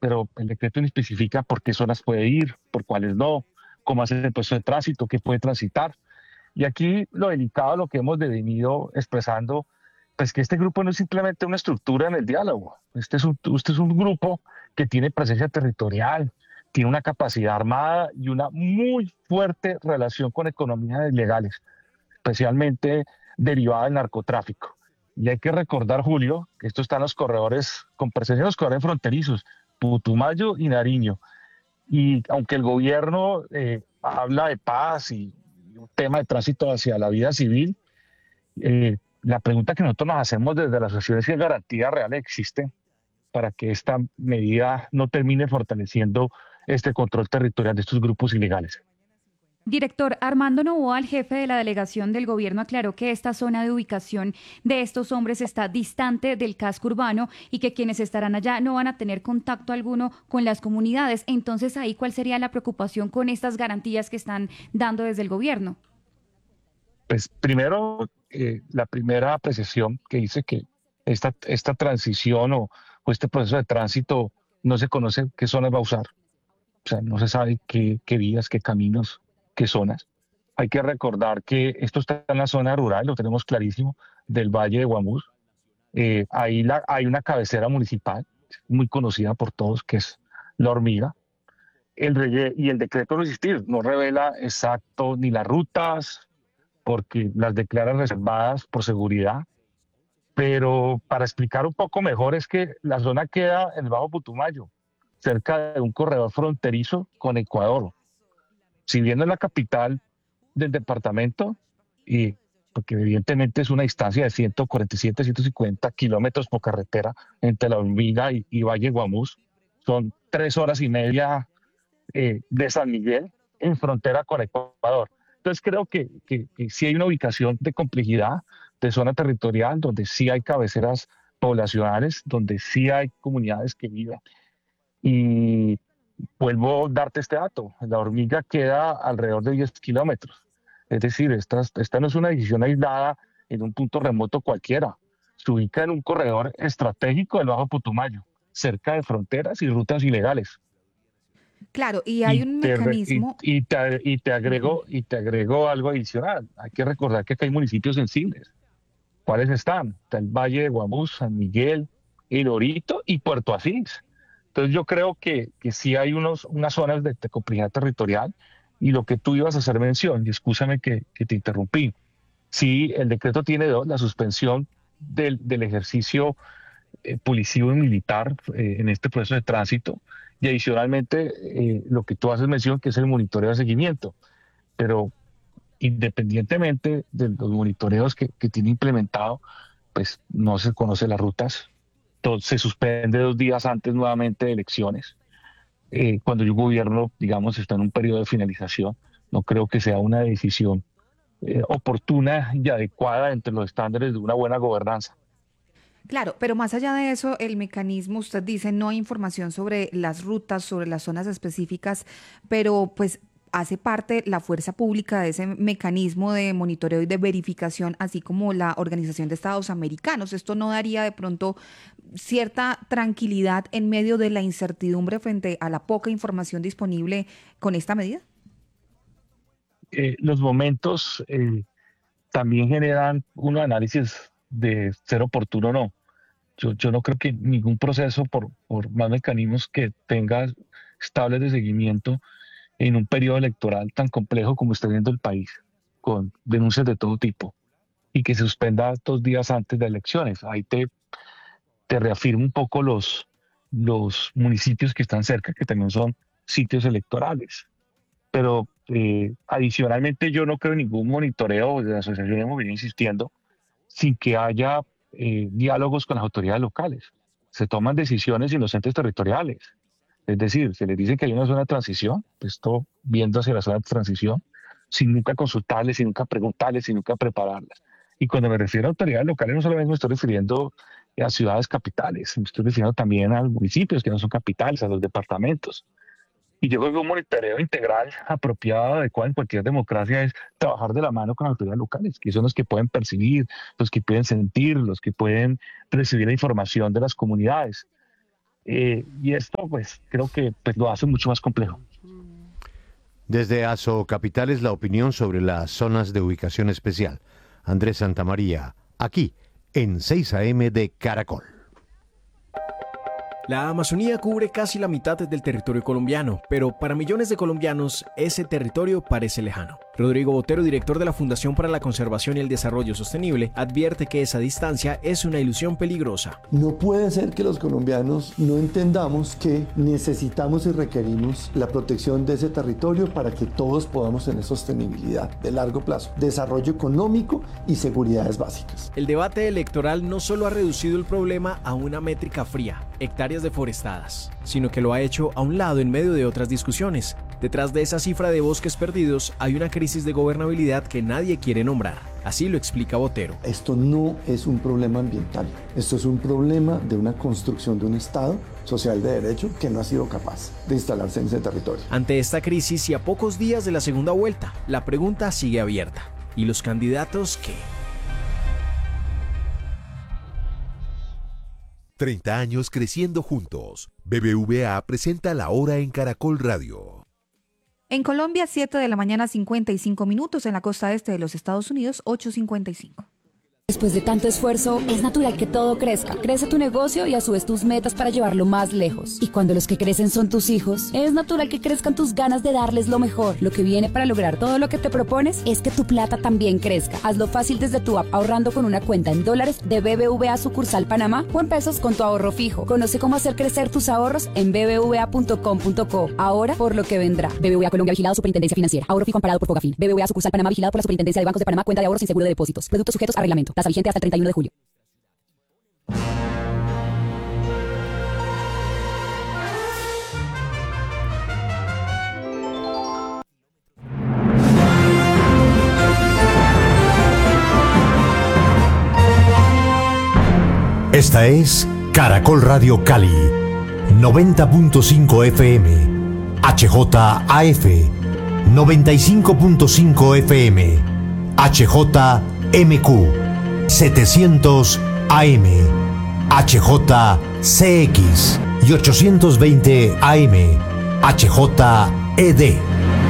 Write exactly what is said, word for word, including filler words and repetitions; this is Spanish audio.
pero el decreto no especifica por qué zonas puede ir, por cuáles no, cómo hace el puesto de tránsito, qué puede transitar. Y aquí lo delicado, lo que hemos venido expresando, pues que este grupo no es simplemente una estructura en el diálogo. Este es un, este es un grupo que tiene presencia territorial, tiene una capacidad armada y una muy fuerte relación con economías ilegales, especialmente derivada del narcotráfico. Y hay que recordar, Julio, que esto está en los corredores, con presencia en los corredores fronterizos, Putumayo y Nariño. Y aunque el gobierno eh, habla de paz y un tema de tránsito hacia la vida civil, eh, la pregunta que nosotros nos hacemos desde la asociación es si garantía real existe para que esta medida no termine fortaleciendo este control territorial de estos grupos ilegales. Director Armando Novoa, el jefe de la delegación del gobierno, aclaró que esta zona de ubicación de estos hombres está distante del casco urbano y que quienes estarán allá no van a tener contacto alguno con las comunidades. Entonces, ahí, ¿cuál sería la preocupación con estas garantías que están dando desde el gobierno? Pues primero, eh, la primera apreciación que dice que esta, esta transición o, o este proceso de tránsito no se conoce qué zonas va a usar. O sea, no se sabe qué, qué vías, qué caminos, qué zonas. Hay que recordar que esto está en la zona rural, lo tenemos clarísimo, del Valle de Guamús. Eh, ahí la, hay una cabecera municipal muy conocida por todos, que es La Hormiga. El reye- y el decreto no existir, no revela exacto ni las rutas, porque las declara reservadas por seguridad. Pero para explicar un poco mejor es que la zona queda en el Bajo Putumayo, cerca de un corredor fronterizo con Ecuador. Si bien no es la capital del departamento, y porque evidentemente es una distancia de ciento cuarenta y siete, ciento cincuenta kilómetros por carretera entre La Hormiga y, y Valle Guamús, son tres horas y media eh, de San Miguel en frontera con Ecuador. Entonces creo que, que, que sí hay una ubicación de complejidad, de zona territorial, donde sí hay cabeceras poblacionales, donde sí hay comunidades que viven. Y vuelvo a darte este dato, La Hormiga queda alrededor de diez kilómetros. Es decir, esta, esta no es una decisión aislada en un punto remoto cualquiera. Se ubica en un corredor estratégico del Bajo Putumayo, cerca de fronteras y rutas ilegales. Claro, y hay Y un te, re- y, mecanismo. y te, y te Ujú. agrego, y te agrego algo adicional. Hay que recordar que acá hay municipios sensibles. ¿Cuáles están? Está el Valle de Guamús, San Miguel, El Orito y Puerto Asís. Entonces yo creo que, que sí hay unos, unas zonas de, de complejidad territorial y lo que tú ibas a hacer mención, y escúchame que, que te interrumpí, sí, el decreto tiene dos, la suspensión del, del ejercicio eh, policivo y militar eh, en este proceso de tránsito y adicionalmente eh, lo que tú haces mención que es el monitoreo de seguimiento, pero independientemente de los monitoreos que, que tiene implementado, pues no se conocen las rutas, todo, se suspende dos días antes nuevamente de elecciones. Eh, cuando un gobierno, digamos, está en un periodo de finalización, no creo que sea una decisión eh, oportuna y adecuada entre los estándares de una buena gobernanza. Claro, pero más allá de eso, el mecanismo, usted dice, no hay información sobre las rutas, sobre las zonas específicas, pero pues hace parte la fuerza pública de ese mecanismo de monitoreo y de verificación, así como la Organización de Estados Americanos. ¿Esto no daría de pronto cierta tranquilidad en medio de la incertidumbre frente a la poca información disponible con esta medida? Eh, los momentos eh, también generan un análisis de ser oportuno o no. Yo, yo no creo que ningún proceso, por, por más mecanismos que tenga estables de seguimiento en un periodo electoral tan complejo como está viendo el país, con denuncias de todo tipo, y que se suspenda dos días antes de elecciones. Ahí te, te reafirmo un poco los, los municipios que están cerca, que también son sitios electorales. Pero eh, adicionalmente yo no creo en ningún monitoreo, de la asociación hemos venido insistiendo, sin que haya eh, diálogos con las autoridades locales. Se toman decisiones en los entes territoriales. Es decir, se les dice que hay una zona de transición, pues esto viendo hacia la zona de transición, sin nunca consultarles, sin nunca preguntarles, sin nunca prepararlas. Y cuando me refiero a autoridades locales, no solamente me estoy refiriendo a ciudades capitales, me estoy refiriendo también a municipios que no son capitales, a los departamentos. Y yo creo que un monitoreo integral, apropiado, adecuado en cualquier democracia es trabajar de la mano con autoridades locales, que son los que pueden percibir, los que pueden sentir, los que pueden recibir la información de las comunidades. Eh, y esto, pues, creo que pues, lo hace mucho más complejo. Desde Aso Capitales, la opinión sobre las zonas de ubicación especial. Andrés Santamaría, aquí, en seis A M de Caracol. La Amazonía cubre casi la mitad del territorio colombiano, pero para millones de colombianos ese territorio parece lejano. Rodrigo Botero, director de la Fundación para la Conservación y el Desarrollo Sostenible, advierte que esa distancia es una ilusión peligrosa. No puede ser que los colombianos no entendamos que necesitamos y requerimos la protección de ese territorio para que todos podamos tener sostenibilidad de largo plazo, desarrollo económico y seguridades básicas. El debate electoral no solo ha reducido el problema a una métrica fría, hectáreas deforestadas, sino que lo ha hecho a un lado en medio de otras discusiones. Detrás de esa cifra de bosques perdidos hay una crisis de gobernabilidad que nadie quiere nombrar. Así lo explica Botero. Esto no es un problema ambiental, esto es un problema de una construcción de un Estado social de derecho que no ha sido capaz de instalarse en ese territorio. Ante esta crisis y a pocos días de la segunda vuelta, la pregunta sigue abierta. ¿Y los candidatos qué? treinta años creciendo juntos. B B V A presenta La Hora en Caracol Radio. En Colombia, siete de la mañana, cincuenta y cinco minutos. En la costa este de los Estados Unidos, ocho cincuenta y cinco. Después de tanto esfuerzo, es natural que todo crezca. Crece tu negocio y a su vez tus metas para llevarlo más lejos. Y cuando los que crecen son tus hijos, es natural que crezcan tus ganas de darles lo mejor. Lo que viene para lograr todo lo que te propones es que tu plata también crezca. Hazlo fácil desde tu app ahorrando con una cuenta en dólares de B B V A sucursal Panamá o en pesos con tu ahorro fijo. Conoce cómo hacer crecer tus ahorros en b b v a punto com punto co. Ahora por lo que vendrá. B B V A Colombia, vigilado Superintendencia Financiera. Ahorro fijo amparado por Fogafín. B B V A sucursal Panamá, vigilado por la Superintendencia de Bancos de Panamá. Cuenta de ahorros sin seguro de depósitos. Productos sujetos a reglamento. Tasa vigente hasta el treinta y uno de julio. Esta es Caracol Radio Cali, noventa punto cinco F M, H J A F, noventa y cinco punto cinco F M, H J M Q, setecientos A M, H J C X y ochocientos veinte A M, H J E D.